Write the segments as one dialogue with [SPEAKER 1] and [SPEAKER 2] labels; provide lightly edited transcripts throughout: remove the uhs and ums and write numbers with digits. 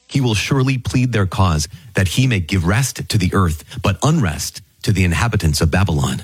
[SPEAKER 1] He will surely plead their cause, that he may give rest to the earth, but unrest to the inhabitants of Babylon.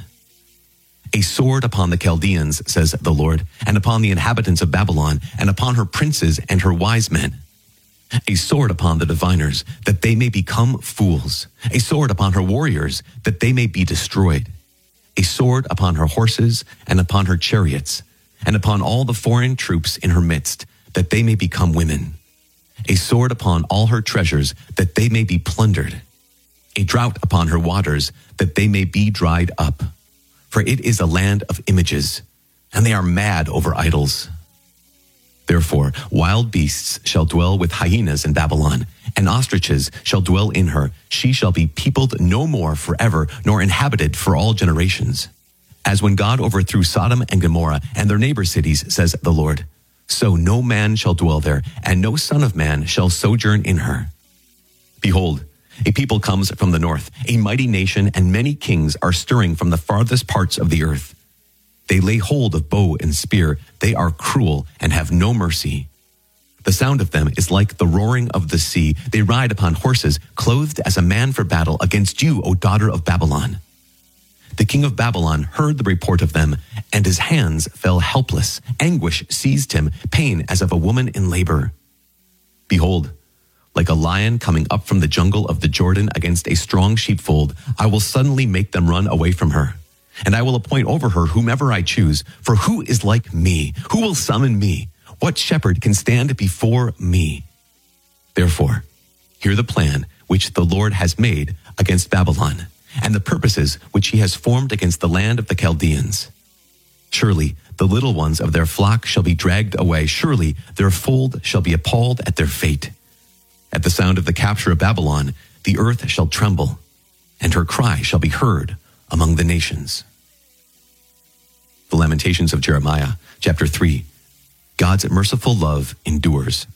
[SPEAKER 1] A sword upon the Chaldeans, says the Lord, and upon the inhabitants of Babylon, and upon her princes and her wise men. A sword upon the diviners, that they may become fools. A sword upon her warriors, that they may be destroyed. A sword upon her horses and upon her chariots, and upon all the foreign troops in her midst, that they may become women. A sword upon all her treasures, that they may be plundered. A drought upon her waters, that they may be dried up. For it is a land of images, and they are mad over idols. Therefore, wild beasts shall dwell with hyenas in Babylon, and ostriches shall dwell in her. She shall be peopled no more forever, nor inhabited for all generations. As when God overthrew Sodom and Gomorrah and their neighbor cities, says the Lord, so no man shall dwell there, and no son of man shall sojourn in her. Behold, a people comes from the north, a mighty nation, and many kings are stirring from the farthest parts of the earth. They lay hold of bow and spear. They are cruel and have no mercy. The sound of them is like the roaring of the sea. They ride upon horses, clothed as a man for battle against you, O daughter of Babylon. The king of Babylon heard the report of them, and his hands fell helpless. Anguish seized him, pain as of a woman in labor. Behold, like a lion coming up from the jungle of the Jordan against a strong sheepfold, I will suddenly make them run away from her. And I will appoint over her whomever I choose. For who is like me? Who will summon me? What shepherd can stand before me? Therefore, hear the plan which the Lord has made against Babylon, and the purposes which he has formed against the land of the Chaldeans. Surely the little ones of their flock shall be dragged away. Surely their fold shall be appalled at their fate. At the sound of the capture of Babylon, the earth shall tremble, and her cry shall be heard among the nations. The Lamentations of Jeremiah, chapter 3. God's merciful love endures.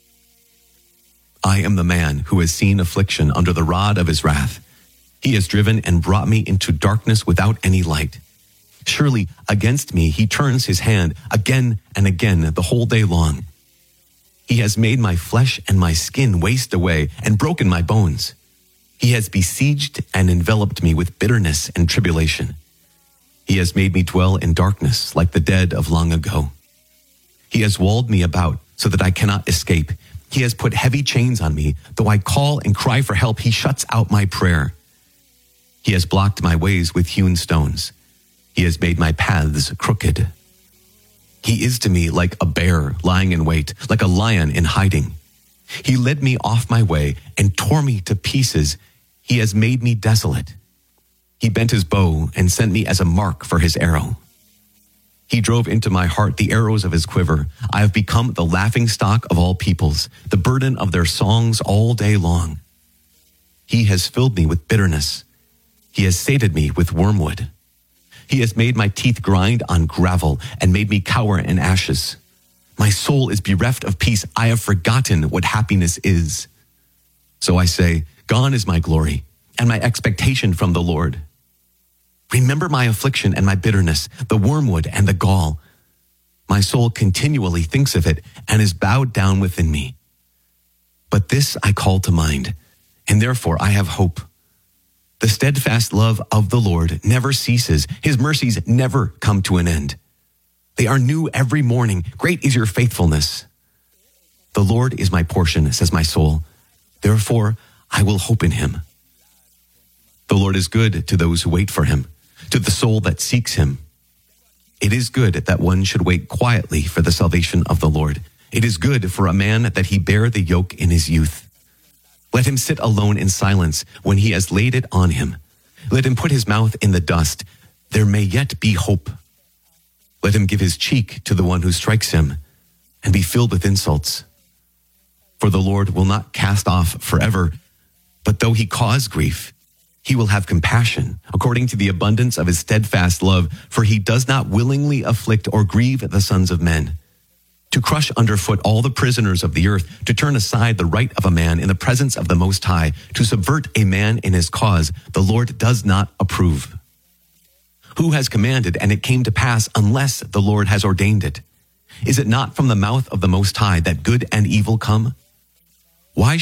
[SPEAKER 1] I am the man who has seen affliction under the rod of his wrath. He has driven and brought me into darkness without any light. Surely against me he turns his hand again and again the whole day long. He has made my flesh and my skin waste away and broken my bones. He has besieged and enveloped me with bitterness and tribulation. He has made me dwell in darkness like the dead of long ago. He has walled me about so that I cannot escape. He has put heavy chains on me. Though I call and cry for help, he shuts out my prayer. He has blocked my ways with hewn stones. He has made my paths crooked. He is to me like a bear lying in wait, like a lion in hiding. He led me off my way and tore me to pieces. He has made me desolate. He bent his bow and sent me as a mark for his arrow. He drove into my heart the arrows of his quiver. I have become the laughingstock of all peoples, the burden of their songs all day long. He has filled me with bitterness. He has sated me with wormwood. He has made my teeth grind on gravel and made me cower in ashes. My soul is bereft of peace. I have forgotten what happiness is. So I say, gone is my glory and my expectation from the Lord. Remember my affliction and my bitterness, the wormwood and the gall. My soul continually thinks of it and is bowed down within me. But this I call to mind, and therefore I have hope. The steadfast love of the Lord never ceases. His mercies never come to an end. They are new every morning. Great is your faithfulness. The Lord is my portion, says my soul. Therefore, I will hope in him. The Lord is good to those who wait for him, to the soul that seeks him. It is good that one should wait quietly for the salvation of the Lord. It is good for a man that he bear the yoke in his youth. Let him sit alone in silence when he has laid it on him. Let him put his mouth in the dust. There may yet be hope. Let him give his cheek to the one who strikes him and be filled with insults. For the Lord will not cast off forever, but though he cause grief, he will have compassion according to the abundance of his steadfast love, for he does not willingly afflict or grieve the sons of men. To crush underfoot all the prisoners of the earth, to turn aside the right of a man in the presence of the Most High, to subvert a man in his cause, the Lord does not approve. Who has commanded, and it came to pass, unless the Lord has ordained it? Is it not from the mouth of the Most High that good and evil come? Why